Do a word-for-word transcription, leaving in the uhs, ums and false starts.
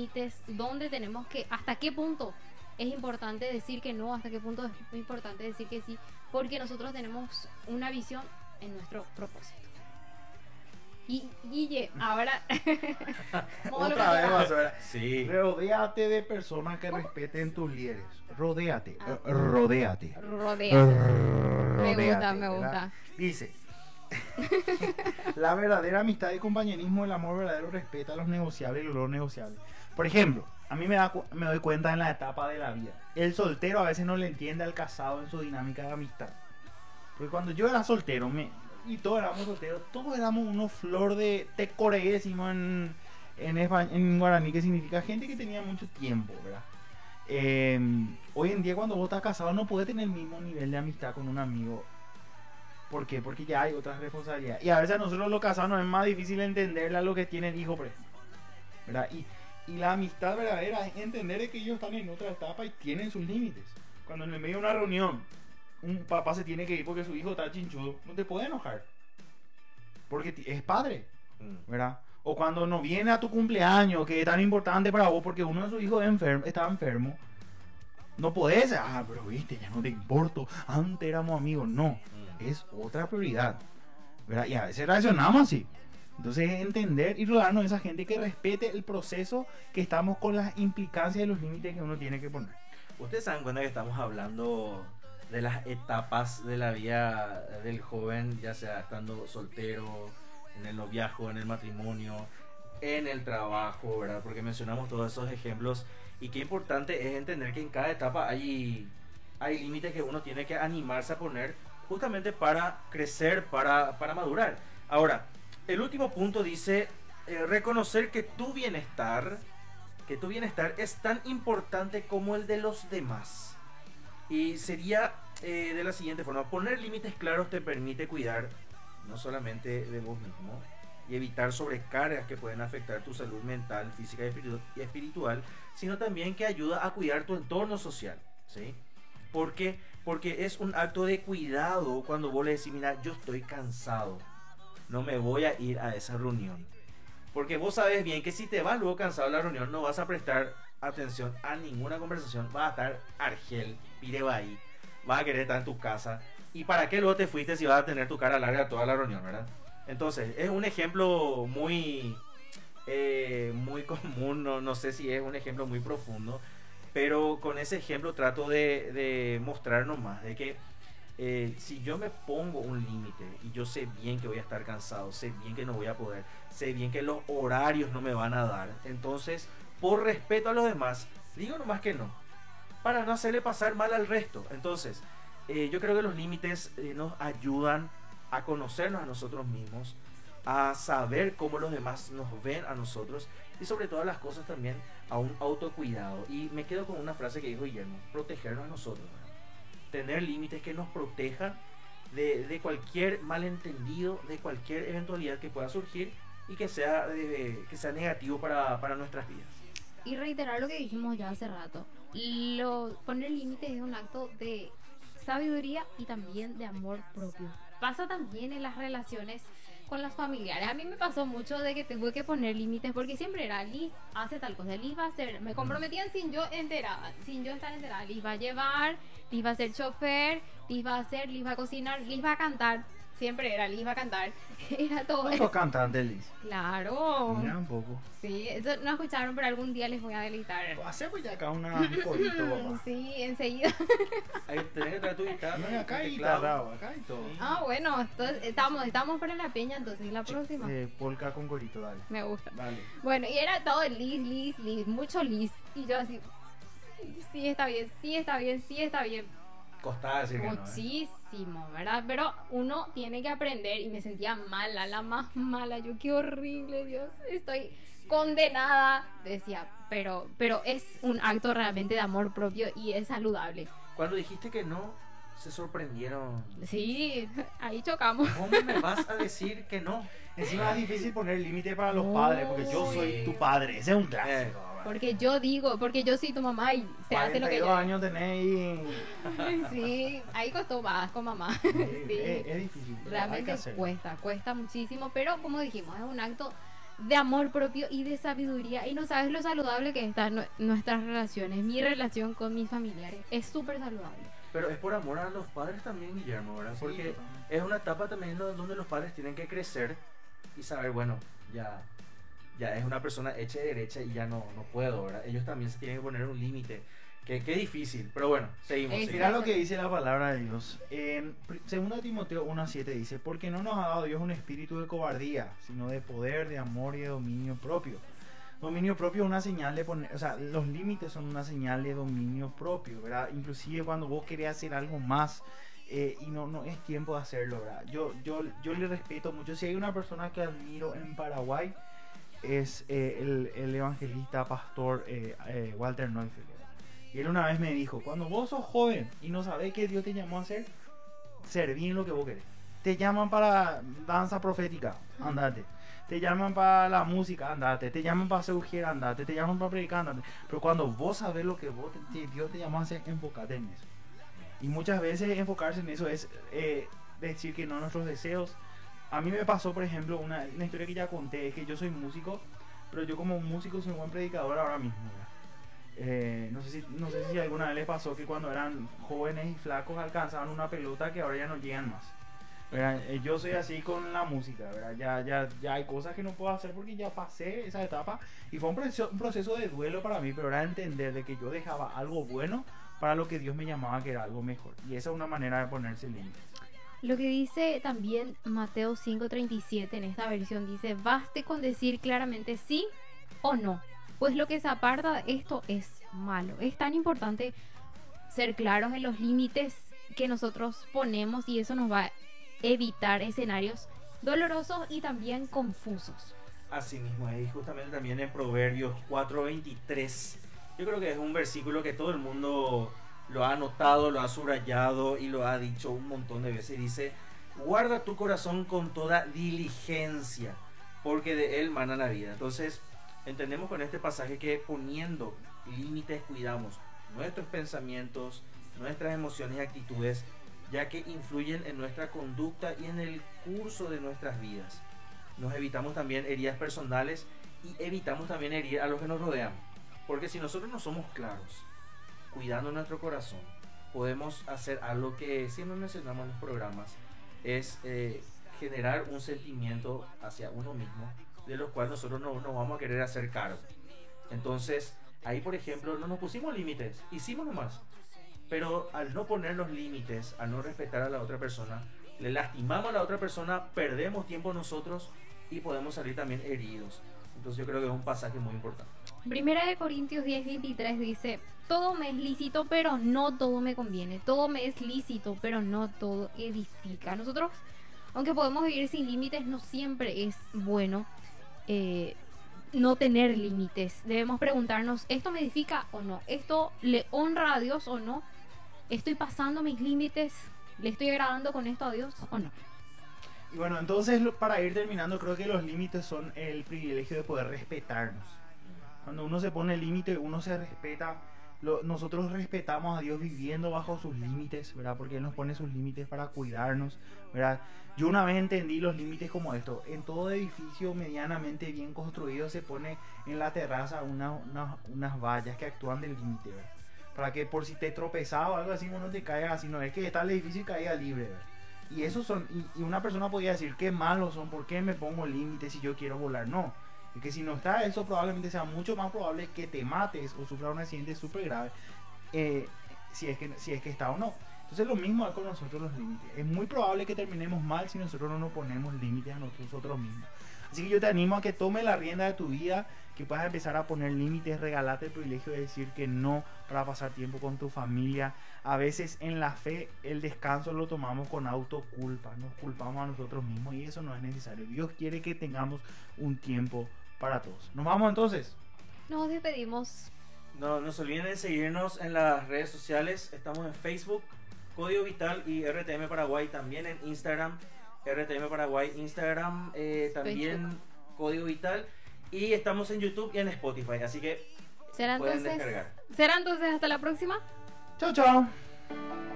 límites, dónde tenemos que, hasta qué punto es importante decir que no, hasta qué punto es importante decir que sí, porque nosotros tenemos una visión en nuestro propósito. Y Guille, ahora Otra vez vas a ver. Sí. Rodéate de personas que respeten tus líderes. Rodéate. Ah. eh, Rodéate. rodea. Me Rodéate, gusta, me ¿verdad? gusta. Dice. La verdadera amistad y compañerismo, el amor verdadero respeta los negociables y los no negociables. Por ejemplo, a mí me, da, cu- me doy cuenta en la etapa de la vida. El soltero a veces no le entiende al casado en su dinámica de amistad. Porque cuando yo era soltero, me, y todos éramos solteros, todos éramos unos flor de tecore, decimos en, en, espa- en guaraní, que significa gente que tenía mucho tiempo, ¿verdad? Eh, hoy en día cuando vos estás casado no puedes tener el mismo nivel de amistad con un amigo. ¿Por qué? Porque ya hay otras responsabilidades. Y a veces a nosotros los casados nos es más difícil entenderle a los que tienen hijos, por ejemplo, ¿verdad? Y, y la amistad verdadera es entender que ellos están en otra etapa y tienen sus límites. Cuando en el medio de una reunión un papá se tiene que ir porque su hijo está chinchudo, no te puede enojar. Porque ti- es padre, ¿verdad? O cuando no viene a tu cumpleaños, que es tan importante para vos porque uno de sus hijos es enfermo, está enfermo. No podés, ah, pero viste, ya no te importo, antes éramos amigos. No, es otra prioridad, ¿verdad? Y a veces reaccionamos así. Entonces es entender y rodearnos de esa gente que respete el proceso, que estamos con las implicancias y los límites que uno tiene que poner. Ustedes se dan cuenta que estamos hablando de las etapas de la vida del joven, ya sea estando soltero, en el noviazgo, en el matrimonio, en el trabajo, ¿verdad? Porque mencionamos todos esos ejemplos y qué importante es entender que en cada etapa hay, hay límites que uno tiene que animarse a poner justamente para crecer, para, para madurar. Ahora, el último punto dice, eh, reconocer que tu bienestar, que tu bienestar es tan importante como el de los demás. Y sería eh, de la siguiente forma: poner límites claros te permite cuidar no solamente de vos mismo y evitar sobrecargas que pueden afectar tu salud mental, física y espiritu- y espiritual, sino también que ayuda a cuidar tu entorno social, ¿sí? Porque, porque es un acto de cuidado cuando vos le decís, mira, yo estoy cansado, no me voy a ir a esa reunión. Porque vos sabes bien que si te vas luego cansado de la reunión, no vas a prestar atención a ninguna conversación, vas a estar argel, pirebaí, vas a querer estar en tu casa. ¿Y para qué luego te fuiste si vas a tener tu cara larga toda la reunión, verdad? Entonces, es un ejemplo muy, eh, muy común, no, no sé si es un ejemplo muy profundo, pero con ese ejemplo trato de, de mostrarnos más, de que eh, si yo me pongo un límite y yo sé bien que voy a estar cansado, sé bien que no voy a poder, sé bien que los horarios no me van a dar, entonces por respeto a los demás digo nomás que no, para no hacerle pasar mal al resto. Entonces eh, yo creo que los límites eh, nos ayudan a conocernos a nosotros mismos, a saber cómo los demás nos ven a nosotros y sobre todas las cosas también a un autocuidado. Y me quedo con una frase que dijo Guillermo: protegernos a nosotros, ¿verdad? Tener límites que nos protejan de, de cualquier malentendido, de cualquier eventualidad que pueda surgir y que sea, de, que sea negativo para, para nuestras vidas. Y reiterar lo que dijimos ya hace rato. Lo, poner límites es un acto de sabiduría y también de amor propio. Pasa también en las relaciones con las familiares. A mí me pasó mucho de que tuve que poner límites porque siempre era Liz hace tal cosa, Liz va a hacer, me comprometían sin yo enterada, sin yo estar enterada. Liz va a llevar, Liz va a ser chofer, Liz va a hacer, Liz va a cocinar, Liz va a cantar. Siempre era Liz va a cantar. Era todo. ¿Cuántos cantantes, Liz? Claro. Mira un poco. Sí, eso no escucharon, pero algún día les voy a deleitar. Hacemos ya acá una, un corito, papá. Sí, enseguida. Ahí tenés que traer tu guitarra, No, acá tu hay teclado. guitarra, acá hay todo. Ah, bueno, entonces estamos, estamos para la peña, entonces la próxima. Eh, polka con corito, dale. Me gusta. Dale. Bueno, y era todo Liz, Liz, Liz, mucho Liz. Y yo así, sí está bien, sí está bien, sí está bien. Costaba decir que no, ¿eh? Muchísimo, ¿verdad? Pero uno tiene que aprender y me sentía mala, la más mala. Yo, qué horrible, Dios, estoy condenada. Decía, pero, pero es un acto realmente de amor propio y es saludable. Cuando dijiste que no, se sorprendieron. Sí, ahí chocamos. ¿Cómo me vas a decir que no? Encima es difícil poner límite para los No. padres, porque yo soy Sí. tu padre. Ese es un Eh, clásico. Porque yo digo, porque yo soy tu mamá y se hace lo que cuarenta y dos yo. años tenéis. Sí, ahí costó más con mamá. Es, Sí. es- es difícil. pero hay que Realmente hacerlo. cuesta, cuesta muchísimo, pero como dijimos, es un acto de amor propio y de sabiduría. Y no sabes lo saludable que están nue- nuestras relaciones. Mi relación con mis familiares es súper saludable. Pero es por amor a los padres también, Guillermo, ¿verdad? Sí, Porque totalmente. es una etapa también do- donde los padres tienen que crecer y saber, bueno, ya, ya es una persona hecha y derecha y ya no, no puedo, ¿verdad? Ellos también se tienen que poner un límite. Que qué difícil, pero bueno, seguimos. Es- seguimos. Mira lo que dice la palabra de Dios. En segunda Timoteo uno siete dice, porque no nos ha dado Dios un espíritu de cobardía, sino de poder, de amor y de dominio propio. Dominio propio es una señal de poner, o sea, los límites son una señal de dominio propio, ¿verdad? Inclusive cuando vos querés hacer algo más eh, y no, no es tiempo de hacerlo, ¿verdad? Yo, yo, yo le respeto mucho. Si hay una persona que admiro en Paraguay, es eh, el, el evangelista pastor eh, eh, Walter Neufeld. Y él una vez me dijo, cuando vos sos joven y no sabés qué Dios te llamó a hacer, serví en lo que vos querés. Te llaman para danza profética, andate. Te llaman para la música, andate. Te llaman para ser ujier, andate. Te llaman para predicar, andate. Pero cuando vos sabés lo que vos te- Dios te llamó a hacer, enfocate en eso. Y muchas veces enfocarse en eso es eh, decir que no a nuestros deseos. A mí me pasó, por ejemplo, una, una historia que ya conté, es que yo soy músico, pero yo como músico soy un buen predicador ahora mismo, ¿verdad? Eh, no sé si no sé si alguna vez les pasó que cuando eran jóvenes y flacos alcanzaban una pelota que ahora ya no llegan más, ¿verdad? Eh, yo soy así con la música, ¿verdad? Ya, ya, ya hay cosas que no puedo hacer porque ya pasé esa etapa y fue un proceso, un proceso de duelo para mí, pero era entender de que yo dejaba algo bueno para lo que Dios me llamaba que era algo mejor, y esa es una manera de ponerse límites. Lo que dice también Mateo cinco treinta y siete en esta versión dice, baste con decir claramente sí o no, pues lo que se aparta de esto es malo. Es tan importante ser claros en los límites que nosotros ponemos y eso nos va a evitar escenarios dolorosos y también confusos. Así mismo, y justamente también en Proverbios cuatro veintitrés, yo creo que es un versículo que todo el mundo lo ha anotado, lo ha subrayado y lo ha dicho un montón de veces. Dice, guarda tu corazón con toda diligencia, porque de él mana la vida. Entonces, entendemos con este pasaje que poniendo límites cuidamos nuestros pensamientos, nuestras emociones y actitudes, ya que influyen en nuestra conducta y en el curso de nuestras vidas. Nos evitamos también heridas personales y evitamos también herir a los que nos rodean. Porque si nosotros no somos claros, cuidando nuestro corazón, podemos hacer algo que siempre mencionamos en los programas, es eh, generar un sentimiento hacia uno mismo, de los cuales nosotros no nos vamos a querer hacer cargo. Entonces, ahí por ejemplo, no nos pusimos límites, hicimos nomás. Pero al no poner los límites, al no respetar a la otra persona, le lastimamos a la otra persona, perdemos tiempo nosotros y podemos salir también heridos. Entonces yo creo que es un pasaje muy importante. Primera de Corintios diez veintitrés dice, todo me es lícito, pero no todo me conviene. Todo me es lícito, pero no todo edifica. Nosotros, aunque podemos vivir sin límites, no siempre es bueno eh, no tener límites. Debemos preguntarnos, ¿esto me edifica o no? ¿Esto le honra a Dios o no? ¿Estoy pasando mis límites? ¿Le estoy agradando con esto a Dios o no? Y bueno, entonces lo- para ir terminando, creo que los límites son el privilegio de poder respetarnos. Cuando uno se pone límite, uno se respeta. Lo- nosotros respetamos a Dios viviendo bajo sus límites, ¿verdad? Porque Él nos pone sus límites para cuidarnos, ¿verdad? Yo una vez entendí los límites como esto. En todo edificio medianamente bien construido se pone en la terraza una- una- unas vallas que actúan del límite, ¿verdad? Para que por si te tropezás o algo así, uno te caiga así. No es que está el edificio y caiga libre, ¿verdad? Y eso son, y, y una persona podría decir, qué malos son, ¿por qué me pongo límites si yo quiero volar? No. Y que si no está eso, probablemente sea mucho más probable que te mates o sufra un accidente súper grave, eh, si, es que, si es que está o no. Entonces lo mismo es con nosotros los límites. Es muy probable que terminemos mal si nosotros no nos ponemos límites a nosotros mismos. Así que yo te animo a que tomes la rienda de tu vida, que puedas empezar a poner límites, regalarte el privilegio de decir que no para pasar tiempo con tu familia. A veces en la fe el descanso lo tomamos con autoculpa, nos culpamos a nosotros mismos y eso no es necesario. Dios quiere que tengamos un tiempo para todos. Nos vamos entonces. Nos despedimos. No, no se olviden de seguirnos en las redes sociales. Estamos en Facebook, Código Vital y R T M Paraguay. También en Instagram, R T M Paraguay, Instagram, eh, también Facebook. Código Vital. Y estamos en YouTube y en Spotify. Así que ¿Será pueden entonces, descargar. ¿será entonces hasta la próxima? Chao, chao.